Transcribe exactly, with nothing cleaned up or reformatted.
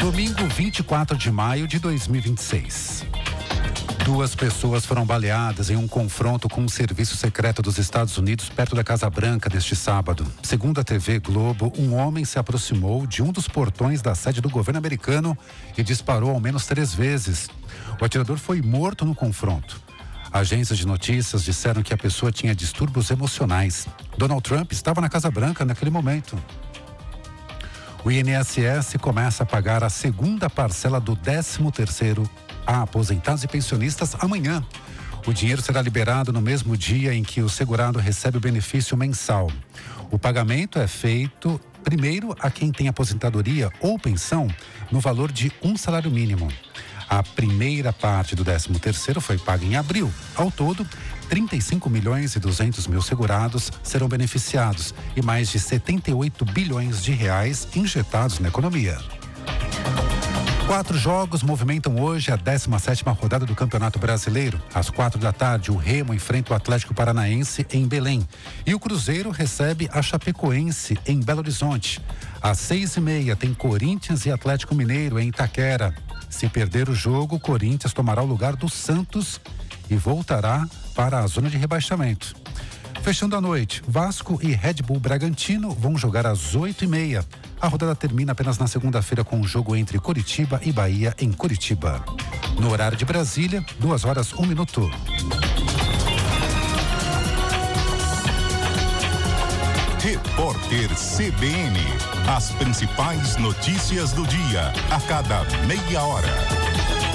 Domingo, vinte e quatro de maio de dois mil e vinte e seis. Duas pessoas foram baleadas em um confronto com um serviço secreto dos Estados Unidos perto da Casa Branca neste sábado. Segundo a T V Globo, um homem se aproximou de um dos portões da sede do governo americano e disparou ao menos três vezes. O atirador foi morto no confronto. Agências de notícias disseram que a pessoa tinha distúrbios emocionais. Donald Trump estava na Casa Branca naquele momento. O I N S S começa a pagar a segunda parcela do décimo terceiro a aposentados e pensionistas amanhã. O dinheiro será liberado no mesmo dia em que o segurado recebe o benefício mensal. O pagamento é feito primeiro a quem tem aposentadoria ou pensão no valor de um salário mínimo. A primeira parte do décimo terceiro foi paga em abril. Ao todo, trinta e cinco milhões e duzentos mil segurados serão beneficiados e mais de setenta e oito bilhões de reais injetados na economia. Quatro jogos movimentam hoje a décima sétima rodada do Campeonato Brasileiro. Às quatro da tarde, o Remo enfrenta o Atlético Paranaense em Belém. E o Cruzeiro recebe a Chapecoense em Belo Horizonte. Às seis e meia, tem Corinthians e Atlético Mineiro em Itaquera. Se perder o jogo, o Corinthians tomará o lugar do Santos e voltará para a zona de rebaixamento. Fechando a noite, Vasco e Red Bull Bragantino vão jogar às oito e meia. A rodada termina apenas na segunda-feira com o jogo entre Coritiba e Bahia em Curitiba. No horário de Brasília, duas horas, um minuto. Repórter C B N. As principais notícias do dia, a cada meia hora.